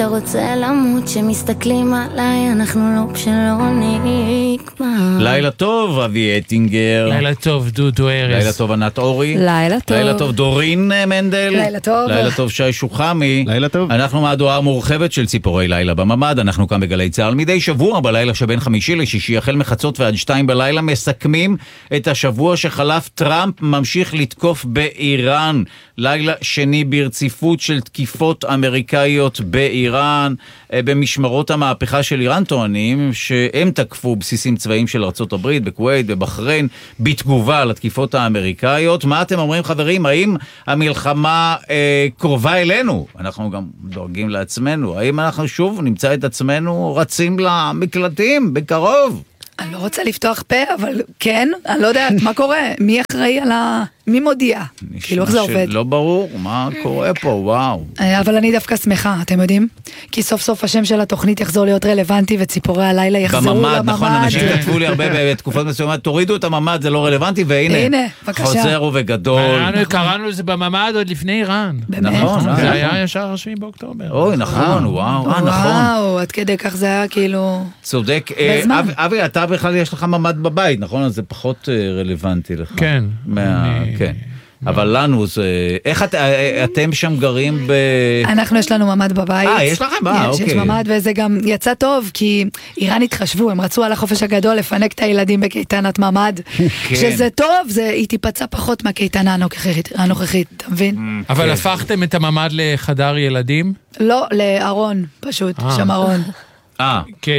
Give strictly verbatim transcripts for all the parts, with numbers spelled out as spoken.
אתה רוצה למות שמסתכלים עליי, אנחנו לא בשלו נגמר. לילה טוב, אבי אטינגר. לילה טוב, דודו ארז. לילה טוב, ענת אורי. לילה טוב. לילה טוב, דורין מנדל. לילה טוב. לילה טוב, שי שוחמי. לילה טוב. אנחנו מהדועה המורחבת של ציפורי לילה בממד. אנחנו כאן בגלי צהל מדי שבוע, בלילה שבין חמישי לשישי, החל מחצות ועד שתיים בלילה, מסכמים את השבוע שחלף. טראמפ ממשיך לתקוף באיראן. לילה שני ברציפות של תקיפות אמריקאיות באיראן. במשמרות המהפכה של איראן טוענים שהם תקפו בסיסים צבאיים של ארצות הברית, בכווית, בבחריין, בתגובה לתקיפות האמריקאיות. מה אתם אומרים, חברים? האם המלחמה אה, קרובה אלינו? אנחנו גם דואגים לעצמנו. האם אנחנו שוב נמצא את עצמנו רצים למקלטים בקרוב? אני לא רוצה לפתוח פה, אבל כן, אני לא יודעת מה קורה, מי אחראי על ה... מי מודיע? כאילו איך זה עובד? לא ברור מה קורה פה, וואו. אבל אני דווקא שמחה, אתם יודעים? כי סוף סוף השם של התוכנית יחזור להיות רלוונטי, וציפורי הלילה יחזרו לממד. בממד, נכון, אנשים כתבו לי הרבה בתקופות מסוימת, תורידו את הממד, זה לא רלוונטי, והנה, חוזר ובגדול. קראנו לזה בממד עוד לפני איראן. נכון. זה היה ישר השביעי באוקטובר. אוי, נכון, וואו, נכון. וואו, עד כדי כך זה היה כאילו... צודק. אבי, אתה בכלל יש לך ממד בבית, נכון? אז זה פחות רלוונטי לך. כן. כן. אבל לנו זה... איך את, אתם שם גרים ב... אנחנו יש לנו ממד בבית. אה, יש לכם? אה, אוקיי. יש ממד, וזה גם יצא טוב, כי איראן התחשבו, הם רצו על החופש הגדול לפנק את הילדים בקייטנת ממד. שזה טוב, זה, היא תיפצע פחות מהקייטנה הנוכחית, אתה מבין? אבל הפכתם את הממד לחדר ילדים? לא, לארון, פשוט, שם ארון. אה, כן.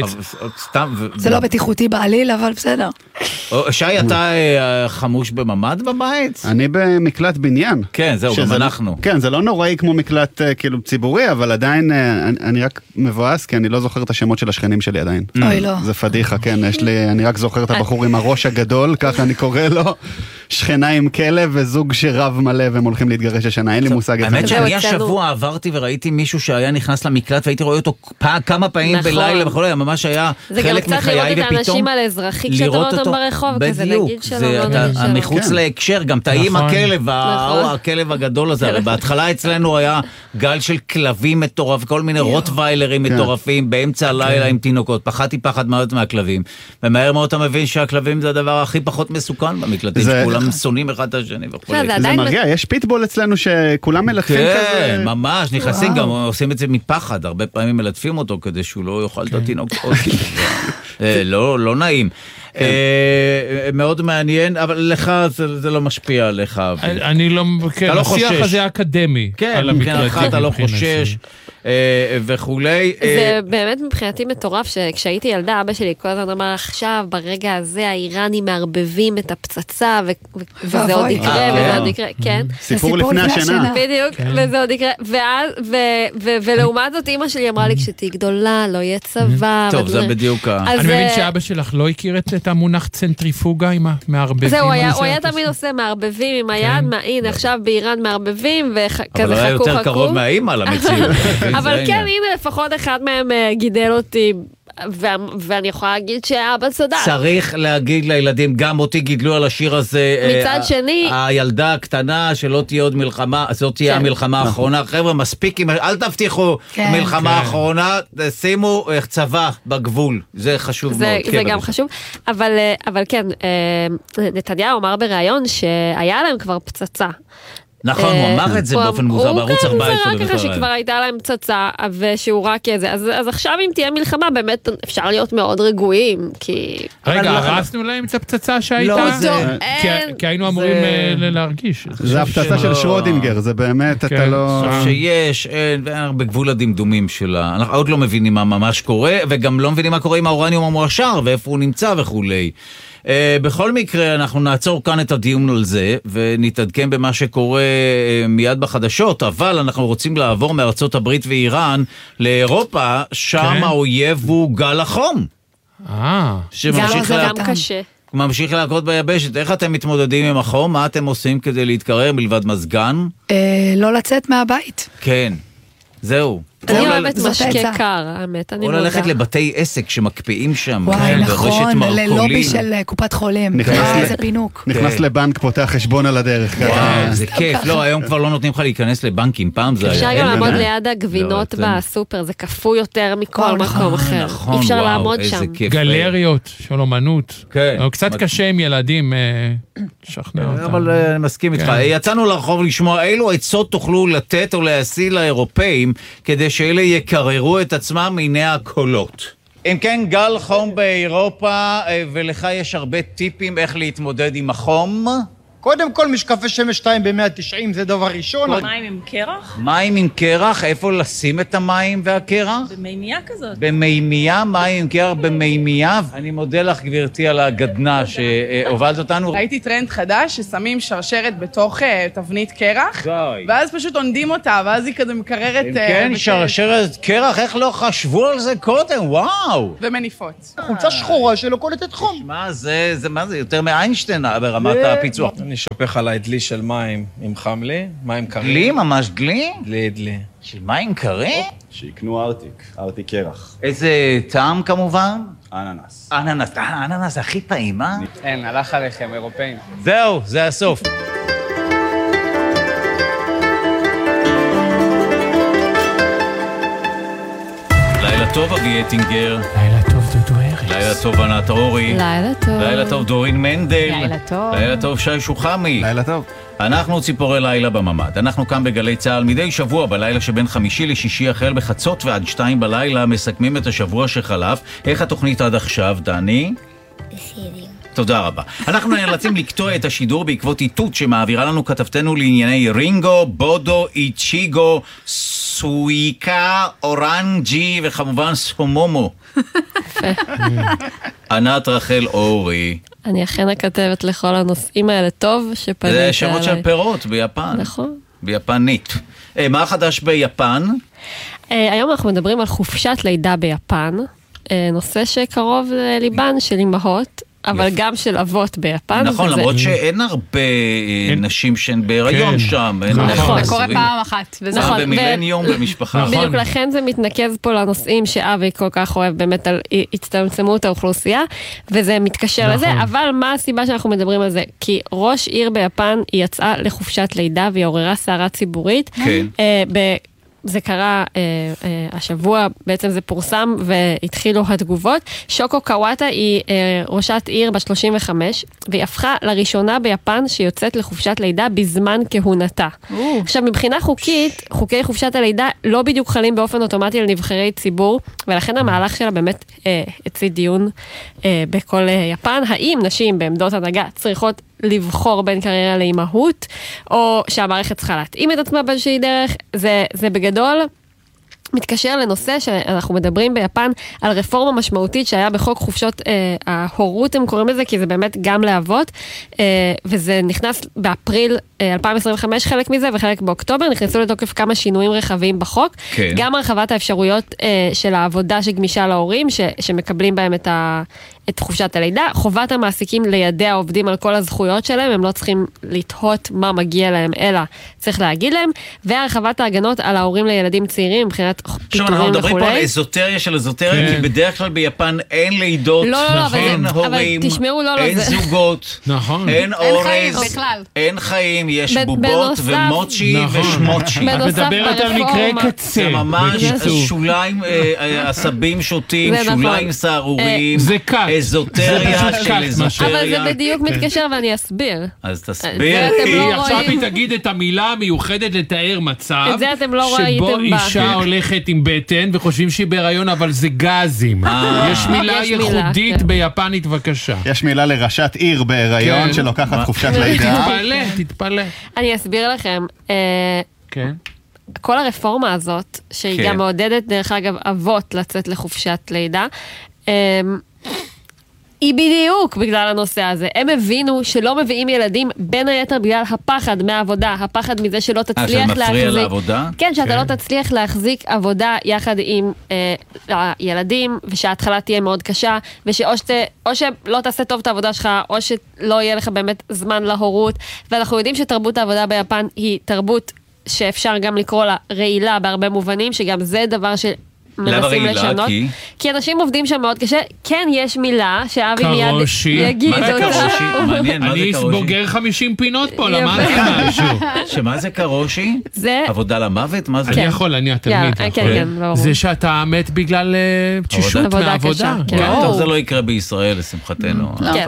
זה לא בטיחותי בעליל, אבל בסדר. שי, אתה חמוש בממד בבית? אני במקלט בניין. כן, זהו, גם אנחנו. כן, זה לא נוראי כמו מקלט כאילו ציבורי, אבל עדיין אני רק מבואס, כי אני לא זוכר את השמות של השכנים שלי עדיין. אוי, לא. זה פדיחה, כן, יש לי, אני רק זוכר את הבחור עם הראש הגדול, ככה אני קורא לו, שכנה עם כלב וזוג שרב מלא, והם הולכים להתגרש השנה, אין לי מושג. האמת שאני השבוע עברתי וראיתי מישהו שהיה נכנס למקלט, והייתי רואה אותו כמה פעמים בלילה וכולי, ממש היה חלק מחיי, ופתאום האנשים על אזרחי כשאתה רואה אותם ברחוב, כזה להגיד שלום, לא נגיד שלום. מחוץ להקשר, גם טעים הכלב, הכלב הגדול הזה, בהתחלה אצלנו היה גל של כלבים מטורף, כל מיני רוטוויילרים מטורפים, באמצע הלילה עם תינוקות, פחדתי פחד מאוד מהכלבים, ומהר מאוד אתה מבין שהכלבים זה הדבר הכי פחות מסוכן במקלטים, שכולם שונאים אחד את השני וכו'. זה מרגיע, יש פיטבול אצלנו שכולם מלטפים כזה. כן, ממש, נכנסים גם, עושים את זה מפחד, הרבה פעמים מלטפים אותו כדי שהוא לא יאכל את התינוקות. לא, לא נעים. מאוד מעניין, אבל לך זה לא משפיע עליך. אני לא, כן, השיח הזה אקדמי. כן, מבחינתך אתה לא חושש. וכולי. זה באמת מבחינתי מטורף שכשהייתי ילדה, אבא שלי כל הזמן אמר, עכשיו ברגע הזה האיראנים מערבבים את הפצצה וזה עוד יקרה וזה עוד יקרה, כן. סיפור לפני השינה. בדיוק, וזה עוד יקרה. ולעומת זאת אמא שלי אמרה לי, כשתהי גדולה לא יהיה צבא. טוב, זה בדיוק. אני מבין שאבא שלך לא הכיר את המונח צנטריפוגה עם המערבבים. זהו, הוא היה תמיד עושה מערבבים עם היד, הנה עכשיו באיראן מערבבים וכזה חכו חכו. אבל היה יותר קרוב מהאימא למציאות. אבל כן, הנה, לפחות אחד מהם גידל אותי, ואני יכולה להגיד שהאבא צדק. צריך להגיד לילדים, גם אותי גידלו על השיר הזה. מצד שני... הילדה הקטנה, שלא תהיה עוד מלחמה, זאת תהיה המלחמה האחרונה. חבר'ה, מספיק, אל תבטיחו מלחמה האחרונה, שימו צבא בגבול. זה חשוב מאוד. זה גם חשוב. אבל כן, נתניהו אמר בראיון שהיה להם כבר פצצה. נכון, הוא אמר את זה באופן מוזר, בערוץ ארבע עשרה. הוא ככה שכבר הייתה להם פצצה, ושהוא רק איזה, אז עכשיו אם תהיה מלחמה, באמת אפשר להיות מאוד רגועים, כי... רגע, הרסנו להם את הפצצה שהייתה? לא, זה... כי היינו אמורים להרגיש. זה הפצצה של שרודינגר, זה באמת, אתה לא... שיש, בגבול הדמדומים שלה, אנחנו עוד לא מבינים מה ממש קורה, וגם לא מבינים מה קורה עם האורניום המועשר, ואיפה הוא נמצא וכולי. Uh, בכל מקרה אנחנו נעצור כאן את הדיון על זה ונתעדכן במה שקורה uh, מיד בחדשות, אבל אנחנו רוצים לעבור מארצות הברית ואיראן לאירופה, שם כן. האויב הוא גל החום. אה. גם זה גם קשה. ממשיך להכות ביבשת. איך אתם מתמודדים עם החום? מה אתם עושים כדי להתקרר מלבד מזגן? אה, לא לצאת מהבית. כן. זהו. אני אוהבת זאת משקה העצה. קר, האמת, אני או מודה. ללכת לבתי עסק שמקפיאים שם. וואי, כן, ברשת נכון, מרכולים. ללובי של אה, קופת חולים. נכנס אה, ל- איזה פינוק. נכנס כן. לבנק, פותח חשבון על הדרך. ככה. וואו, זה סתם כיף. ככה. לא, היום כבר לא נותנים לך להיכנס לבנקים, פעם זה היה. אפשר אין גם לעמוד באמת. ליד הגבינות לא, בסופר, זה קפוא יותר מכל וואו, מקום נכון, אחר. נכון, אי אפשר וואו, לעמוד איזה שם. כיף. גלריות של אומנות. כן. אבל קצת קשה עם ילדים, אה, לשכנע אותם. אבל אה, אני מסכים איתך. כן. יצאנו לרחוב לשמוע אילו עצות תוכלו לתת או להשיא לאירופאים כדי שאלה יקררו את עצמם מעיני הקולות. אם כן, גל חום באירופה, אה, ולך יש הרבה טיפים איך להתמודד עם החום. קודם כל, משקפי שמש שתיים ב-מאה ותשעים, זה דבר ראשון. מים עם קרח? מים עם קרח, איפה לשים את המים והקרח? במימייה כזאת. במימייה, מים עם קרח במימייה. אני מודה לך, גברתי, על הגדנה שהובלת אותנו. ראיתי טרנד חדש ששמים שרשרת בתוך uh, תבנית קרח, די. ואז פשוט עונדים אותה, ואז היא כזה מקררת... אם uh, כן, בקרח. שרשרת קרח, איך לא חשבו על זה קודם? וואו! ומניפות. חולצה שחורה שלא קולטת חום. מה זה, זה מה זה, יותר מאיינשטיין ברמת הפיצוח. אני שופך עליי דלי של מים, אם חם לי, מים קרים. דלי? ממש דלי? דלי, דלי. של מים קרים? שיקנו ארטיק, ארטיק קרח. איזה טעם כמובן? אננס. אננס, אה, אננס זה הכי טעים, אה? אין, הלך עליכם, אירופאים. זהו, זה הסוף. לילה טוב, אבי אטינגר. לילה טוב, דודו ארץ. לילה טוב, ענת אורי. לילה טוב. לילה טוב, דורין מנדל. לילה טוב. לילה טוב, שי שוחמי. לילה טוב. אנחנו ציפורי לילה בממד. אנחנו כאן בגלי צהל מדי שבוע בלילה שבין חמישי לשישי החל בחצות ועד שתיים בלילה מסכמים את השבוע שחלף. איך התוכנית עד עכשיו, דני? בסדר. תודה רבה. אנחנו נאלצים לקטוע את השידור בעקבות איתות שמעבירה לנו כתבתנו לענייני רינגו, בודו, איצ'יגו, סוויקה, אורנג'י וכמובן סומומו. ענת רחל אורי. אני אכן הכתבת לכל הנושאים האלה טוב שפנית עליי. זה שמות של פירות ביפן. נכון. ביפנית. אה, מה חדש ביפן? אה, היום אנחנו מדברים על חופשת לידה ביפן, אה, נושא שקרוב לליבן של אמהות, אבל יפה. גם של אבות ביפן. נכון, וזה- למרות שאין הרבה אה, נשים שהן בהיריון כן. שם. אין נכון. הרבה זה קורה עשורים. פעם אחת. וזה נכון. פעם ו- במילניום במשפחה. נכון. בדיוק, לכן זה מתנקז פה לנושאים שאבי כל כך אוהב באמת על הצטמצמות האוכלוסייה, וזה מתקשר נכון. לזה, אבל מה הסיבה שאנחנו מדברים על זה? כי ראש עיר ביפן היא יצאה לחופשת לידה והיא עוררה סערה ציבורית. כן. אה, ב- זה קרה אה, אה, השבוע, בעצם זה פורסם והתחילו התגובות. שוקו קוואטה היא אה, ראשת עיר בת שלושים וחמש, והיא הפכה לראשונה ביפן שיוצאת לחופשת לידה בזמן כהונתה. עכשיו, מבחינה חוקית, חוקי חופשת הלידה לא בדיוק חלים באופן אוטומטי על נבחרי ציבור, ולכן המהלך שלה באמת אה, הצית דיון אה, בכל אה, יפן. האם נשים בעמדות הנהגה צריכות לבחור בין קריירה לאימהות, או שהמערכת צריכה להתאים את עצמה באיזושהי דרך? זה, זה בגדול מתקשר לנושא שאנחנו מדברים ביפן על רפורמה משמעותית שהיה בחוק חופשות אה, ההורות, הם קוראים לזה, כי זה באמת גם לאבות, אה, וזה נכנס באפריל אה, אלפיים עשרים וחמש חלק מזה, וחלק באוקטובר, נכנסו לתוקף כמה שינויים רחבים בחוק, כן. גם הרחבת האפשרויות אה, של העבודה שגמישה להורים, ש, שמקבלים בהם את ה... את חופשת הלידה, חובת המעסיקים לידע העובדים על כל הזכויות שלהם, הם לא צריכים לתהות מה מגיע להם, אלא צריך להגיד להם, והרחבת ההגנות על ההורים לילדים צעירים, מבחינת עכשיו אנחנו פיטורים מדברים פה על וכולי. אזוטריה של אזוטריה, כן. כי בדרך כלל ביפן אין לידות, לא, לא, לא, אבל אין זה- אבל הורים, תשמעו, לא, לא, אין זה- זוגות, נכון. אין חיים אורז, בכלל. אין חיים, יש ב- בובות בנוסף- ומוצ'י נכון. ושמוצ'י. את בנוסף מדברת על מקרה ברפורמה- קצה. זה ממש בקיצור. שוליים, אה, אה, עשבים שוטים, זה נכון. שוליים סערוריים, זה קאט. זה אזוטריה פשוט של קאט, מה ש- אבל זה אזוטריה. בדיוק מתקשר ואני אסביר. אז זה תסביר. אתם לא היא עכשיו רואים. היא תגיד את המילה המיוחדת לתאר מצב, את זה אתם לא שבו ראיתם בה. אישה הולכת עם בטן וחושבים שהיא בהיריון, אבל זה גזים. אה. יש מילה יש מילה, ייחודית כן. ביפנית, בבקשה. יש מילה לראשת עיר בהיריון כן. שלוקחת חופשת לידה. תתפלא, תתפלא. אני אסביר לכם. אה, כן. כל הרפורמה הזאת, שהיא כן. גם מעודדת, דרך אגב, אבות לצאת לחופשת לידה, אמ, היא בדיוק בגלל הנושא הזה. הם הבינו שלא מביאים ילדים, בין היתר בגלל הפחד מהעבודה, הפחד מזה שלא אה, תצליח שזה להחזיק. מפריע לעבודה? כן, שאתה כן. לא תצליח להחזיק עבודה יחד עם אה, הילדים, ושההתחלה תהיה מאוד קשה, ושאו שת, או שלא תעשה טוב את העבודה שלך, או שלא יהיה לך באמת זמן להורות, ואנחנו יודעים שתרבות העבודה ביפן היא תרבות שאפשר גם לקרוא לה רעילה בהרבה מובנים, שגם זה דבר ש... מנסים לשנות. כי? כי אנשים עובדים שם מאוד קשה. כן, יש מילה שאבי מיד יגיד אותה. מה זה קרושי? מעניין, מה זה קרושי? אני בוגר חמישים פינות פה, למדתי משהו. שמה זה קרושי? זה... עבודה למוות? מה זה? אני יכול, אני התלמיד. כן, כן, ברור. זה שאתה מת בגלל תשישות מהעבודה. טוב, זה לא יקרה בישראל, לשמחתנו.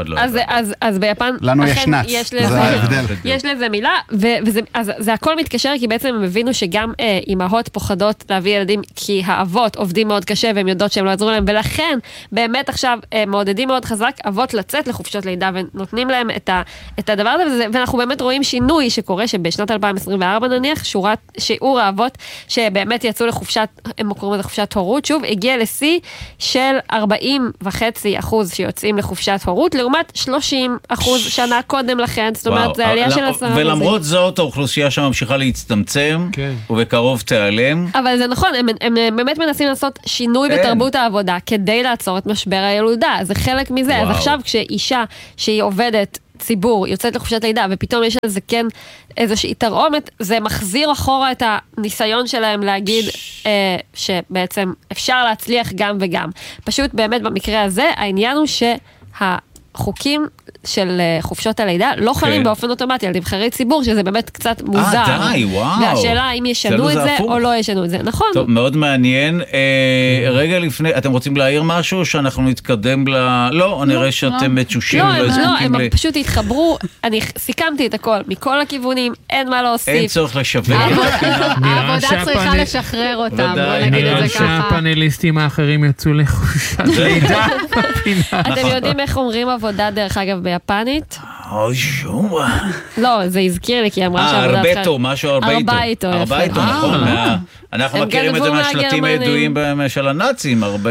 אז ביפן... לנו יש נץ, זה ההבדל. יש לזה מילה, וזה הכל מתקשר, כי בעצם הם הבינו שגם אימהות פוחדות להביא ילדים, כי האבות עובדים מאוד קשה, והם יודעות שהם לא יעזרו להם, ולכן באמת עכשיו מעודדים מאוד חזק אבות לצאת לחופשות לידה, ונותנים להם את, ה, את הדבר הזה, ואנחנו באמת רואים שינוי שקורה, שבשנת אלפיים עשרים וארבע נניח, שורת, שיעור האבות שבאמת יצאו לחופשת, הם קוראים לזה חופשת הורות, שוב, הגיע לשיא של ארבעים וחצי אחוז שיוצאים לחופשת הורות, לעומת שלושים אחוז שנה קודם לכן, זאת אומרת, זה עלייה של עשרה אחוז. ולמרות זאת, האוכלוסייה שממשיכה להצטמצם, ובקרוב תיעלם. אבל זה נכון, הם, הם באמת מנסים לעשות שינוי בתרבות העבודה, כדי לעצור את משבר הילודה. זה חלק מזה. וואו. אז עכשיו כשאישה שהיא עובדת ציבור, יוצאת לחופשת לידה, ופתאום יש לזה כן איזושהי תרעומת, זה מחזיר אחורה את הניסיון שלהם להגיד אה, שבעצם אפשר להצליח גם וגם. פשוט באמת במקרה הזה, העניין הוא שהחוקים של חופשות הלידה לא חלים באופן אוטומטי על נבחרי ציבור, שזה באמת קצת מוזר. אה, די, וואו. והשאלה האם ישנו את זה או לא ישנו את זה. נכון. טוב, מאוד מעניין. רגע לפני, אתם רוצים להעיר משהו שאנחנו נתקדם ל... לא, נראה שאתם מתשושים. לא, לא, הם פשוט התחברו, אני סיכמתי את הכל, מכל הכיוונים, אין מה להוסיף. אין צורך לשווק. העבודה צריכה לשחרר אותם, בוא נגיד את זה ככה. נראה שהפאנליסטים האחרים יצאו לחופשת לידה. אתם יודעים איך אומרים עבודה דרך אגב ביפנית? אוי שומה. לא, זה הזכיר לי, כי היא אמרה שעבודה... אה, ארבטו, משהו ארבטו. ארבייטו, יפה. ארבייטו, נכון. אנחנו מכירים את זה מהשלטים הידועים של הנאצים,